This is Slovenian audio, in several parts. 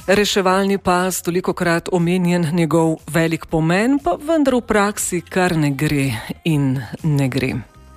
Reševalni pas, tolikokrat omenjen njegov velik pomen, pa vendar v praksi kar ne gre in ne gre.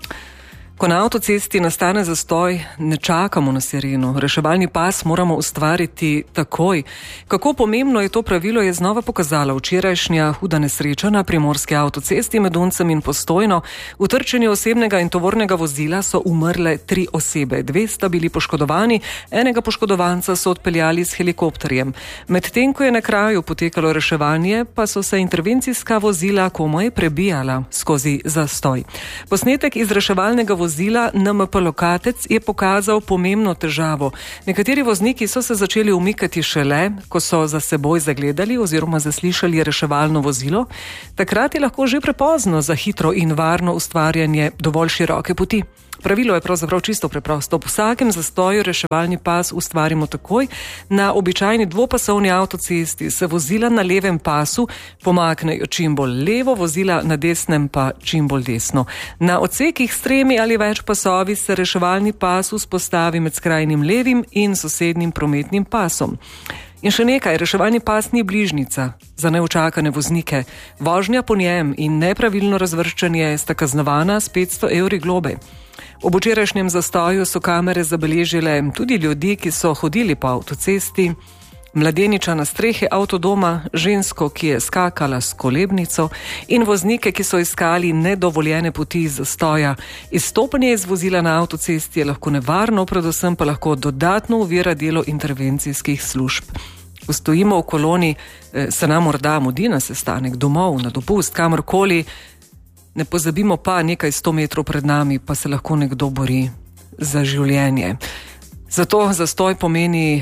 Ko na avtocesti nastane zastoj, ne čakamo na sireno. Reševalni pas moramo ustvariti takoj. Kako pomembno je to pravilo, je znova pokazala včerajšnja huda nesreča na primorski avtocesti med Uncem in Postojno. V trčenju osebnega in tovornega vozila so umrle 3 osebe. 2 sta bili poškodovani, enega poškodovanca so odpeljali s helikopterjem. Medtem ko je na kraju potekalo reševanje, pa so se intervencijska vozila komaj prebijala skozi zastoj. Posnetek iz reševalnega vozila NMP Lokatec je pokazal pomembno težavo. Nekateri vozniki so se začeli umikati šele, ko so za seboj zagledali oziroma zaslišali reševalno vozilo. Takrat je lahko že prepozno za hitro in varno ustvarjanje dovolj široke poti. Pravilo je pravzaprav čisto preprosto. Po vsakem zastoju reševalni pas ustvarimo takoj. Na običajni dvopasovni avtocesti se vozila na levem pasu pomaknejo čim bolj levo, vozila na desnem pa čim bolj desno. Na odsekih s 3 ali več pasovi se reševalni pas vzpostavi med skrajnim levim in sosednjim prometnim pasom. In še nekaj, reševalni pas ni bližnica za neučakane voznike. Vožnja po njem in nepravilno razvrščanje sta kaznovana s 500 evri globe. Ob včerajšnjem zastoju so kamere zabeležile tudi ljudi, ki so hodili po avtocesti, mladeniča na strehi avtodoma, žensko, ki je skakala s kolebnico in voznike, ki so iskali nedovoljene poti iz zastoja. Izstopanje iz vozila na avtocesti je lahko nevarno, predvsem pa lahko dodatno ovira delo intervencijskih služb. Ko stojimo v koloni, se nam morda mudi na sestanek, domov, na dopust, kamorkoli. Ne pozabimo pa, nekaj 100 metrov pred nami pa se lahko nekdo bori za življenje. Zato zastoj pomeni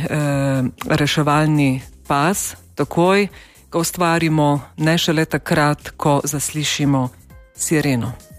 reševalni pas takoj, ko ustvarimo, ne šele takrat, ko zaslišimo sireno.